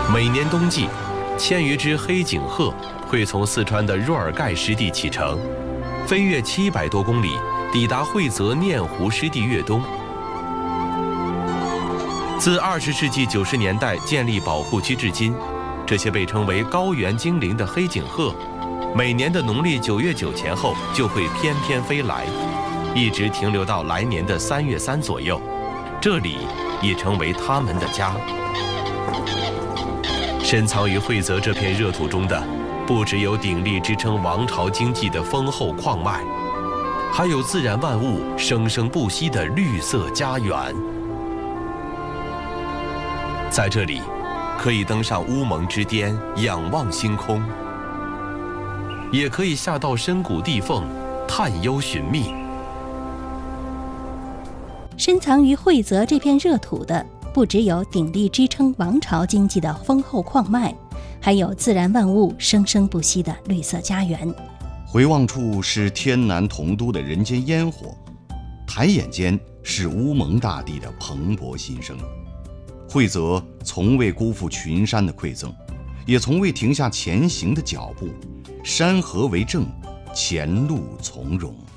每年冬季，1000余只黑颈鹤会从四川的若尔盖湿地启程，飞越700多公里，抵达惠泽念湖湿地越冬。自20世纪90年代建立保护区至今，这些被称为高原精灵的黑颈鹤，每年的农历9月9前后就会翩翩飞来，一直停留到来年的3月3左右，这里已成为他们的家。深藏于惠泽这片热土中的，不只有鼎力支撑王朝经济的丰厚矿脉，还有自然万物生生不息的绿色家园。在这里，可以登上乌蒙之巅，仰望星空；也可以下到深谷地缝，探幽寻觅。 深藏于惠泽这片热土的，不只有鼎力支撑王朝经济的丰厚矿脉，还有自然万物生生不息的绿色家园。 回望处是天南同都的人间烟火，抬眼间是乌蒙大地的蓬勃新生。惠泽从未辜负群山的馈赠，也从未停下前行的脚步，山河为证，前路从容。